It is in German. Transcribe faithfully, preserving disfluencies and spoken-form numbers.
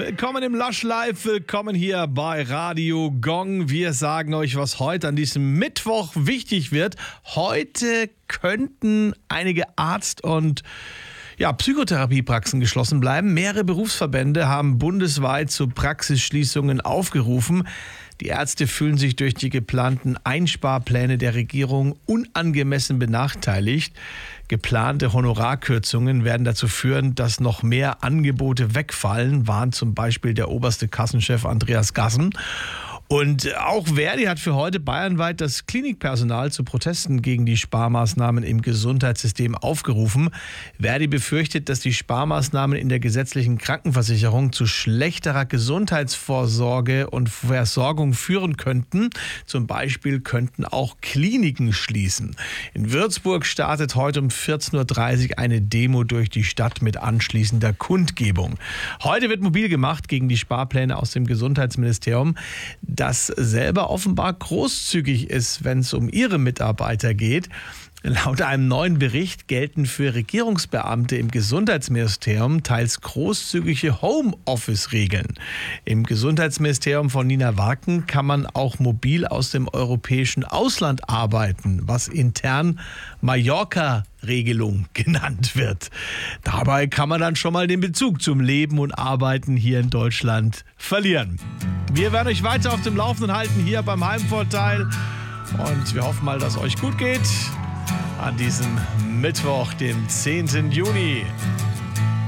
Willkommen im Lush Live, willkommen hier bei Radio Gong. Wir sagen euch, was heute an diesem Mittwoch wichtig wird. Heute könnten einige Arzt- und ja, Psychotherapiepraxen geschlossen bleiben. Mehrere Berufsverbände haben bundesweit zu Praxisschließungen aufgerufen. Die Ärzte fühlen sich durch die geplanten Einsparpläne der Regierung unangemessen benachteiligt. Geplante Honorarkürzungen werden dazu führen, dass noch mehr Angebote wegfallen, warnt zum Beispiel der oberste Kassenchef Andreas Gassen. Und auch Verdi hat für heute bayernweit das Klinikpersonal zu Protesten gegen die Sparmaßnahmen im Gesundheitssystem aufgerufen. Verdi befürchtet, dass die Sparmaßnahmen in der gesetzlichen Krankenversicherung zu schlechterer Gesundheitsvorsorge und Versorgung führen könnten. Zum Beispiel könnten auch Kliniken schließen. In Würzburg startet heute um vierzehn Uhr dreißig eine Demo durch die Stadt mit anschließender Kundgebung. Heute wird mobil gemacht gegen die Sparpläne aus dem Gesundheitsministerium, das selber offenbar großzügig ist, wenn es um ihre Mitarbeiter geht. Laut einem neuen Bericht gelten für Regierungsbeamte im Gesundheitsministerium teils großzügige Homeoffice-Regeln. Im Gesundheitsministerium von Nina Warken kann man auch mobil aus dem europäischen Ausland arbeiten, was intern Mallorca-Regelung genannt wird. Dabei kann man dann schon mal den Bezug zum Leben und Arbeiten hier in Deutschland verlieren. Wir werden euch weiter auf dem Laufenden halten hier beim Heimvorteil und wir hoffen mal, dass es euch gut geht an diesem Mittwoch, dem zehnten Juni.